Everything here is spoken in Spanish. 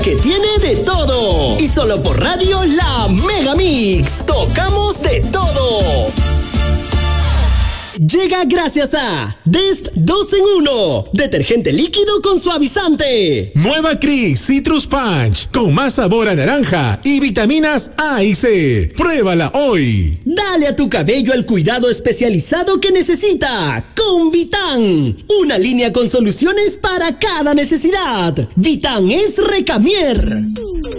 que tiene de todo. Y solo por radio La Mega Mix. Tocamos de todo. Llega gracias a Dest 2 en 1. Detergente líquido con suavizante. Nueva Cris Citrus Punch con más sabor a naranja y vitaminas A y C. Pruébala hoy. Dale a tu cabello el cuidado especializado que necesita con Vitan. Una línea con soluciones para cada necesidad. Vitan es Recamier.